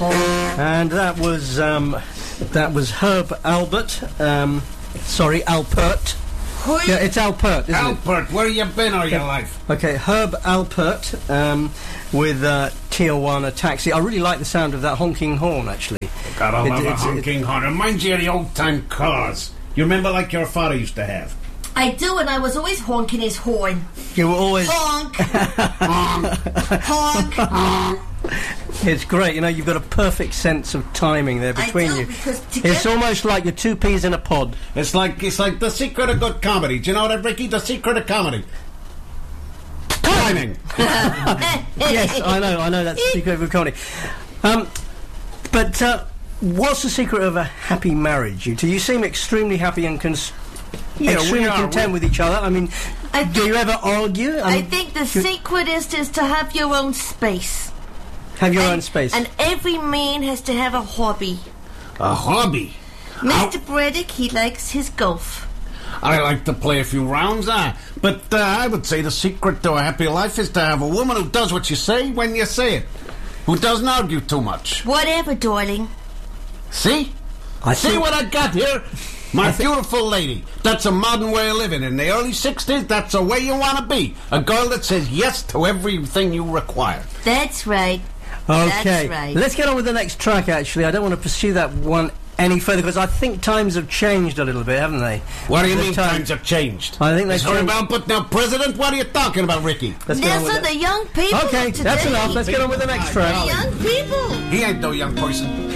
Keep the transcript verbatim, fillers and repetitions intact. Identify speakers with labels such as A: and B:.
A: horn.
B: And that was, um, that was Herb Albert, um, sorry, Alpert. Yeah, it's Alpert, isn't
C: Alpert, it?
B: Alpert,
C: where you been all your life?
B: Okay, Herb Alpert, um, with uh, Tijuana Taxi. I really like the sound of that honking horn, actually.
C: Gotta
B: It-
C: love a
B: it's-
C: honking horn. Reminds you of the old-time cars. You remember like your father used to have?
A: I do, and I was always honking his horn.
B: You were always...
A: Honk! Honk! Honk!
B: It's great, you know, you've got a perfect sense of timing there between
A: I do,
B: you.
A: because
B: It's
A: together-
B: almost like you're two peas in a pod.
C: It's like it's like the secret of good comedy. Do you know that, Ricky? The secret of comedy. Timing.
B: Yes, I know, I know that's the secret of comedy. Um, but uh, what's the secret of a happy marriage? You two, you seem extremely happy and cons-
C: Yeah, we
B: extremely
C: are,
B: content
C: we-
B: with each other. I mean,
A: I
B: do you ever argue?
A: I
B: mean,
A: think the
B: you-
A: secret is, is to have your own space.
B: have your
A: and,
B: own space.
A: And every man has to have a hobby.
C: A hobby.
A: Mister Braddock, he likes his golf.
C: I like to play a few rounds, ah. But uh, I would say the secret to a happy life is to have a woman who does what you say when you say it. Who doesn't argue too much.
A: Whatever, darling.
C: See?
B: I
C: See
B: think-
C: what I got here? My beautiful lady. That's a modern way of living. In the early sixties, that's the way you want to be. A girl that says yes to everything you require.
A: That's right.
B: Okay,
A: That's right.
B: let's get on with the next track, actually. I don't want to pursue that one any further, because I think times have changed a little bit, haven't they?
C: What do you
B: The
C: mean
B: time-
C: times have changed?
B: I think they've
C: Is Herb
B: changed.
C: Alpert now president? What are you talking about, Ricky?
B: Let's get on
A: These
B: with
A: are
B: it.
A: the young people
B: Okay,
A: of today.
B: that's enough. Let's get on with the next track.
A: The young people.
C: He ain't no young person.